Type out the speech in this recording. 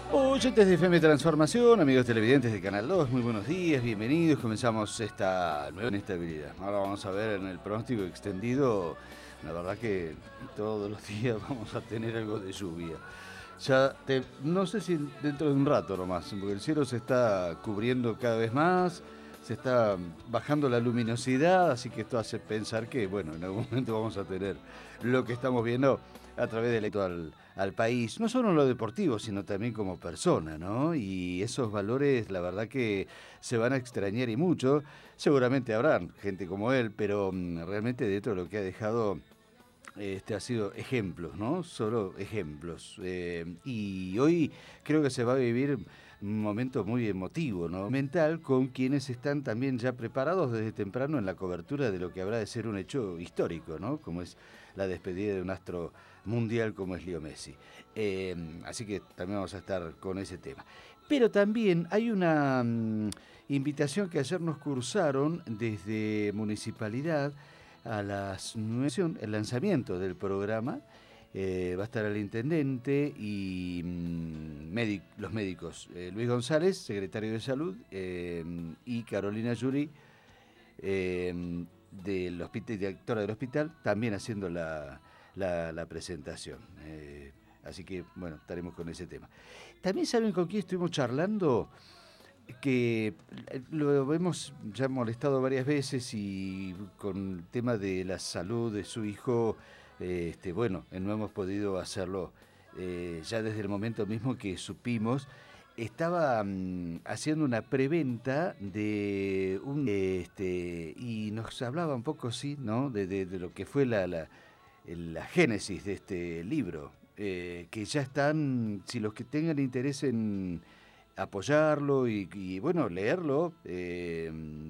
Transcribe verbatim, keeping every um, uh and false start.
Oyentes de F M Transformación, amigos televidentes de Canal dos, muy buenos días, bienvenidos. Comenzamos esta nueva inestabilidad. Ahora vamos a ver en el pronóstico extendido, la verdad que todos los días vamos a tener algo de lluvia. Ya te, no sé si dentro de un rato nomás, porque el cielo se está cubriendo cada vez más, se está bajando la luminosidad, así que esto hace pensar que, bueno, en algún momento vamos a tener lo que estamos viendo a través del al, al país, no solo en lo deportivo, sino también como persona, ¿no? Y esos valores, la verdad que se van a extrañar y mucho. Seguramente habrán gente como él, pero um, realmente dentro de lo que ha dejado este ha sido ejemplos, ¿no? Solo ejemplos. Eh, y hoy creo que se va a vivir un momento muy emotivo, ¿no? Mental, con quienes están también ya preparados desde temprano en la cobertura de lo que habrá de ser un hecho histórico, ¿no? Como es la despedida de un astro mundial como es Leo Messi. Eh, así que también vamos a estar con ese tema. Pero también hay una mm, invitación que ayer nos cursaron desde Municipalidad a las nueve, el lanzamiento del programa. Eh, va a estar el intendente y mmm, médic, los médicos. Eh, Luis González, secretario de Salud, eh, y Carolina Yuri, eh, del hospital, directora del hospital, también haciendo la, la, la presentación. Eh, así que, bueno, estaremos con ese tema. También saben con quién estuvimos charlando, que lo hemos ya molestado varias veces y con el tema de la salud de su hijo, eh, este, bueno, no hemos podido hacerlo eh, ya desde el momento mismo que supimos. Estaba mm, haciendo una preventa de un este y nos hablaba un poco, sí, ¿no? De, de, de lo que fue la, la, la génesis de este libro, eh, que ya están, si los que tengan interés en apoyarlo y, y, bueno, leerlo, eh,